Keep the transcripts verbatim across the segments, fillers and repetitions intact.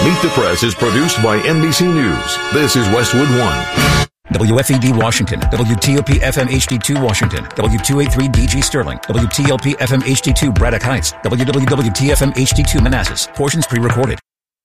Meet the Press is produced by N B C News. This is Westwood One. W F E D Washington, W T O P F M H D two Washington, W two eighty-three D G Sterling, W T L P F M H D two Braddock Heights, W W W T F M H D two Manassas. Portions pre-recorded.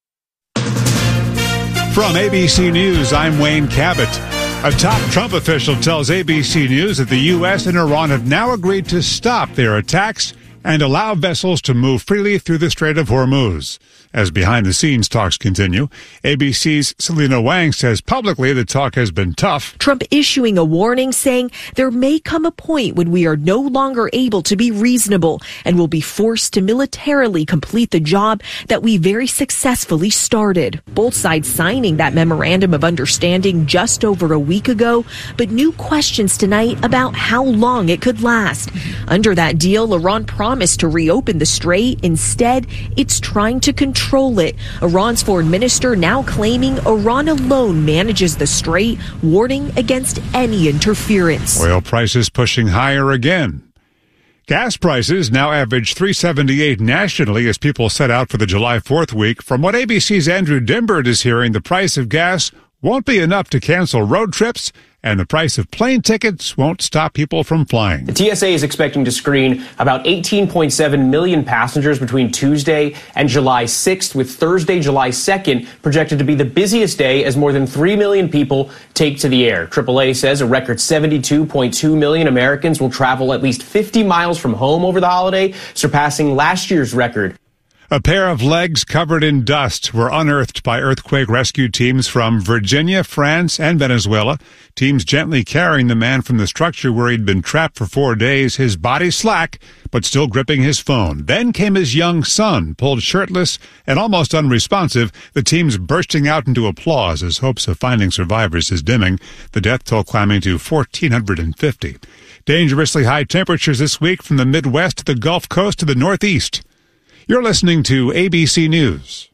From A B C News, I'm Wayne Cabot. A top Trump official tells A B C News that the U S and Iran have now agreed to stop their attacks and allow vessels to move freely through the Strait of Hormuz. As behind-the-scenes talks continue, A B C's Selena Wang says publicly the talk has been tough. Trump issuing a warning saying there may come a point when we are no longer able to be reasonable and will be forced to militarily complete the job that we very successfully started. Both sides signing that memorandum of understanding just over a week ago, but new questions tonight about how long it could last. Under that deal, Iran promised to reopen the strait. Instead, it's trying to control Control it. Iran's foreign minister now claiming Iran alone manages the strait, warning against any interference. Oil prices pushing higher again. Gas prices now average three seventy-eight nationally as people set out for the July fourth week. From what A B C's Andrew Dimbert is hearing, the price of gas won't be enough to cancel road trips, and the price of plane tickets won't stop people from flying. The T S A is expecting to screen about eighteen point seven million passengers between Tuesday and July sixth, with Thursday, July second, projected to be the busiest day as more than three million people take to the air. triple A says a record seventy-two point two million Americans will travel at least fifty miles from home over the holiday, surpassing last year's record. A pair of legs covered in dust were unearthed by earthquake rescue teams from Virginia, France, and Venezuela. Teams gently carrying the man from the structure where he'd been trapped for four days, his body slack, but still gripping his phone. Then came his young son, pulled shirtless and almost unresponsive, the teams bursting out into applause as hopes of finding survivors is dimming, the death toll climbing to one thousand four hundred fifty. Dangerously high temperatures this week from the Midwest to the Gulf Coast to the Northeast. You're listening to A B C News.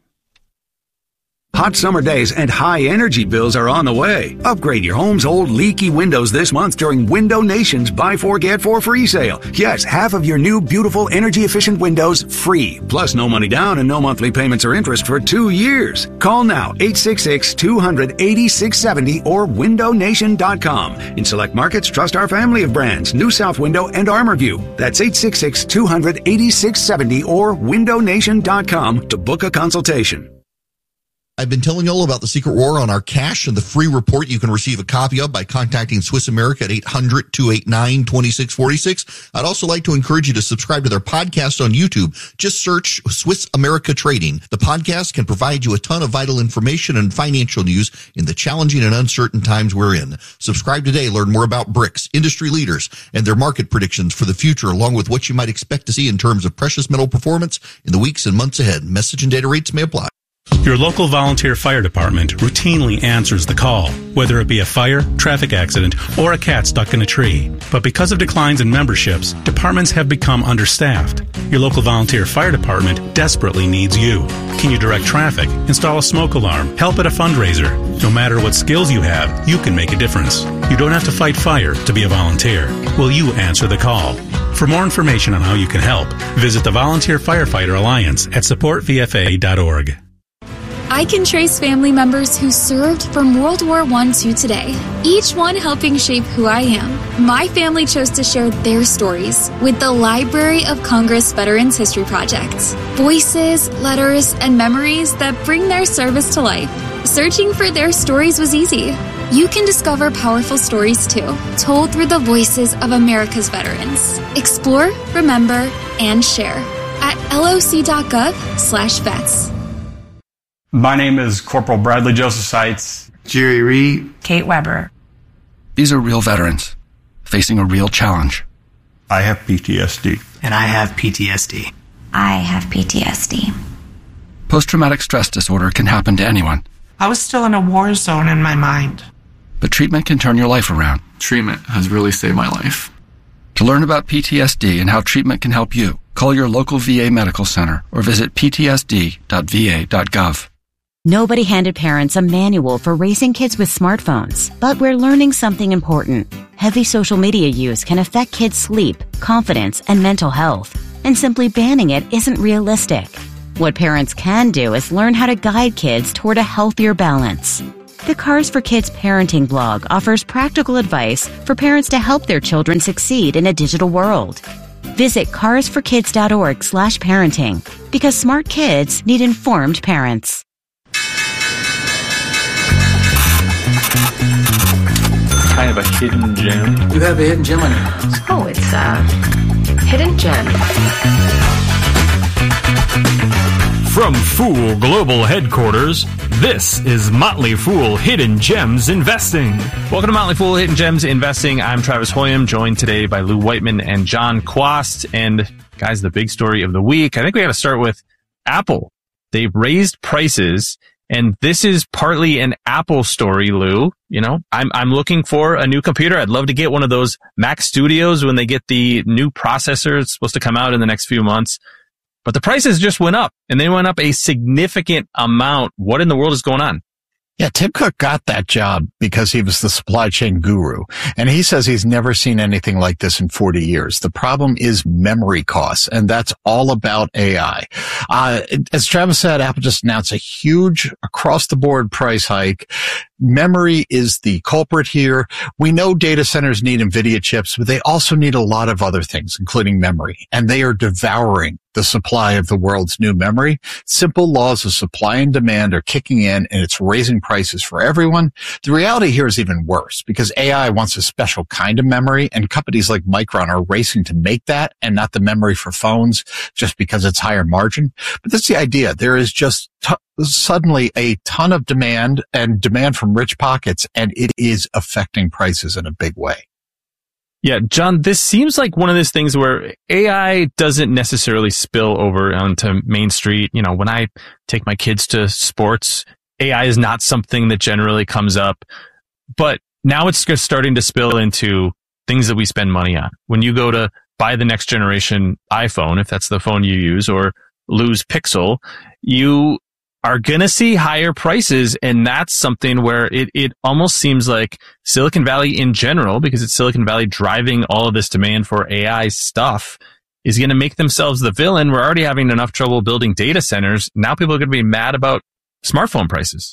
Hot summer days and high energy bills are on the way. Upgrade your home's old leaky windows this month during Window Nation's Buy Four Get Four free sale. Yes, half of your new beautiful energy efficient windows free. Plus no money down and no monthly payments or interest for two years. Call now eight six six, two hundred, eighty-six seventy or window nation dot com. In select markets, trust our family of brands, New South Window and ArmorView. That's eight six six, two hundred, eighty-six seventy or window nation dot com to book a consultation. I've been telling you all about the secret war on our cash and the free report you can receive a copy of by contacting Swiss America at eight hundred, two eight nine, two six four six. I'd also like to encourage you to subscribe to their podcast on YouTube. Just search Swiss America Trading. The podcast can provide you a ton of vital information and financial news in the challenging and uncertain times we're in. Subscribe today. Learn more about BRICS, industry leaders, and their market predictions for the future, along with what you might expect to see in terms of precious metal performance in the weeks and months ahead. Message and data rates may apply. Your local volunteer fire department routinely answers the call, whether it be a fire, traffic accident, or a cat stuck in a tree. But because of declines in memberships, departments have become understaffed. Your local volunteer fire department desperately needs you. Can you direct traffic, install a smoke alarm, help at a fundraiser? No matter what skills you have, you can make a difference. You don't have to fight fire to be a volunteer. Will you answer the call? For more information on how you can help, visit the Volunteer Firefighter Alliance at support v f a dot org. I can trace family members who served from World War One to today, each one helping shape who I am. My family chose to share their stories with the Library of Congress Veterans History Project. Voices, letters, and memories that bring their service to life. Searching for their stories was easy. You can discover powerful stories too, told through the voices of America's veterans. Explore, remember, and share at loc.gov slash vets. My name is Corporal Bradley Joseph Seitz. Jerry Reed. Kate Weber. These are real veterans facing a real challenge. I have P T S D. And I have P T S D. I have P T S D. Post-traumatic stress disorder can happen to anyone. I was still in a war zone in my mind. But treatment can turn your life around. Treatment has really saved my life. To learn about P T S D and how treatment can help you, call your local V A medical center or visit p t s d dot v a dot gov. Nobody handed parents a manual for raising kids with smartphones, but we're learning something important. Heavy social media use can affect kids' sleep, confidence, and mental health, and simply banning it isn't realistic. What parents can do is learn how to guide kids toward a healthier balance. The Cars for Kids parenting blog offers practical advice for parents to help their children succeed in a digital world. Visit cars for kids dot org slash parenting because smart kids need informed parents. Kind of a hidden gem. You have a hidden gem on your hands. Oh, it's a hidden gem. From Fool Global Headquarters, this is Motley Fool Hidden Gems Investing. Welcome to Motley Fool Hidden Gems Investing. I'm Travis Hoyam, joined today by Lou Whiteman and John Quast. And guys, the big story of the week, I think we got to start with Apple. They've raised prices, and this is partly an Apple story, Lou. You know, I'm I'm looking for a new computer. I'd love to get one of those Mac Studios when they get the new processor. It's supposed to come out in the next few months. But the prices just went up, and they went up a significant amount. What in the world is going on? Yeah, Tim Cook got that job because he was the supply chain guru. And he says he's never seen anything like this in forty years. The problem is memory costs, and that's all about A I. Uh, as Travis said, Apple just announced a huge across-the-board price hike. Memory is the culprit here. We know data centers need NVIDIA chips, but they also need a lot of other things, including memory. And they are devouring the supply of the world's new memory. Simple laws of supply and demand are kicking in, and it's raising prices for everyone. The reality here is even worse because A I wants a special kind of memory, and companies like Micron are racing to make that and not the memory for phones just because it's higher margin. But that's the idea. There is just t- suddenly a ton of demand and demand from rich pockets, and it is affecting prices in a big way. Yeah, John, this seems like one of those things where A I doesn't necessarily spill over onto Main Street. You know, when I take my kids to sports, A I is not something that generally comes up. But now it's just starting to spill into things that we spend money on. When you go to buy the next generation iPhone, if that's the phone you use, or lose Pixel, you are going to see higher prices, and that's something where it, it almost seems like Silicon Valley in general, because it's Silicon Valley driving all of this demand for A I stuff, is going to make themselves the villain. We're already having enough trouble building data centers. Now people are going to be mad about smartphone prices.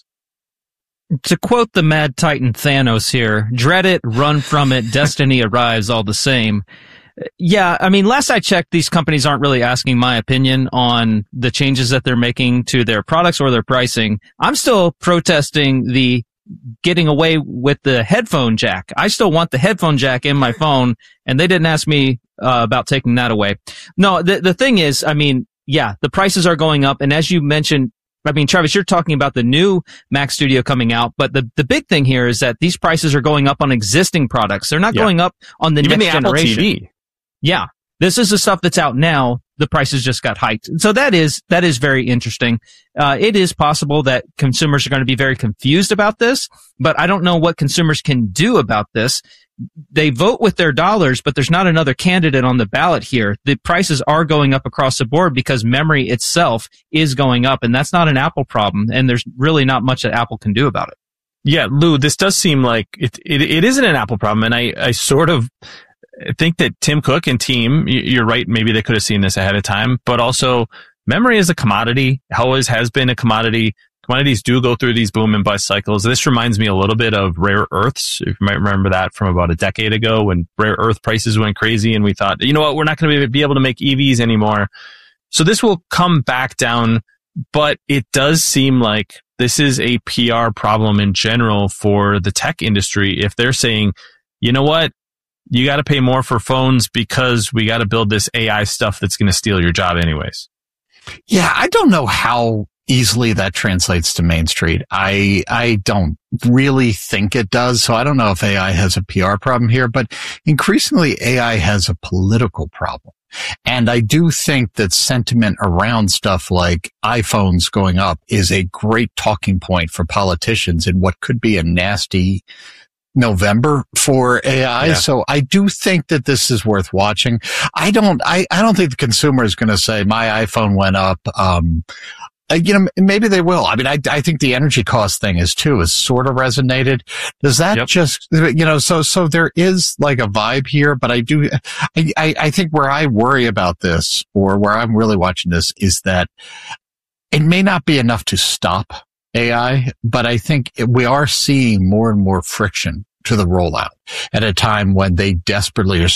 To quote the mad titan Thanos here, dread it, run from it, destiny arrives all the same. Yeah, I mean, last I checked, these companies aren't really asking my opinion on the changes that they're making to their products or their pricing. I'm still protesting the getting away with the headphone jack. I still want the headphone jack in my phone, and they didn't ask me uh, about taking that away. No, the the thing is, I mean, yeah, the prices are going up, and as you mentioned, I mean, Travis, you're talking about the new Mac Studio coming out, but the, the big thing here is that these prices are going up on existing products. They're not yeah. going up on the Even next the generation. Apple T V. Yeah. This is the stuff that's out now. The prices just got hiked. So that is, that is very interesting. Uh, it is possible that consumers are going to be very confused about this, but I don't know what consumers can do about this. They vote with their dollars, but there's not another candidate on the ballot here. The prices are going up across the board because memory itself is going up, and that's not an Apple problem, and there's really not much that Apple can do about it. Yeah, Lou, this does seem like it, it, it isn't an Apple problem, and I, I sort of I think that Tim Cook and team, you're right, maybe they could have seen this ahead of time, but also memory is a commodity, always has been a commodity. Commodities do go through these boom and bust cycles. This reminds me a little bit of rare earths. If you might remember that from about a decade ago when rare earth prices went crazy and we thought, you know what, we're not going to be able to make E Vs anymore. So this will come back down, but it does seem like this is a P R problem in general for the tech industry. If they're saying, you know what, you got to pay more for phones because we got to build this A I stuff that's going to steal your job anyways. Yeah, I don't know how easily that translates to Main Street. I I don't really think it does. So I don't know if A I has a P R problem here, but increasingly A I has a political problem. And I do think that sentiment around stuff like iPhones going up is a great talking point for politicians in what could be a nasty November for A I. Yeah. So I do think that this is worth watching. I don't, I, I don't think the consumer is going to say my iPhone went up. Um, you know, maybe they will. I mean, I, I think the energy cost thing is too, is sort of resonated. Does that yep. just, you know, so, so there is like a vibe here, but I do, I, I, I think where I worry about this or where I'm really watching this is that it may not be enough to stop A I, but I think we are seeing more and more friction to the rollout at a time when they desperately are